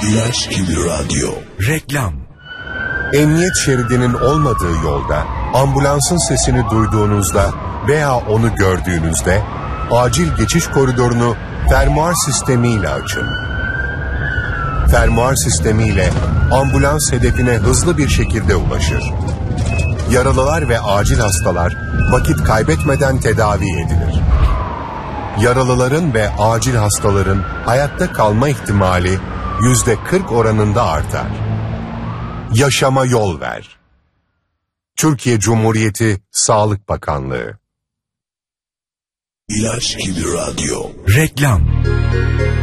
İlaç gibi radyo. Reklam. Emniyet şeridinin olmadığı yolda ambulansın sesini duyduğunuzda veya onu gördüğünüzde acil geçiş koridorunu fermuar sistemiyle açın. Fermuar sistemiyle ambulans hedefine hızlı bir şekilde ulaşır. Yaralılar ve acil hastalar vakit kaybetmeden tedavi edilir. Yaralıların ve acil hastaların hayatta kalma ihtimali %40 oranında artar. Yaşama yol ver. Türkiye Cumhuriyeti Sağlık Bakanlığı. İlaç gibi radyo. Reklam.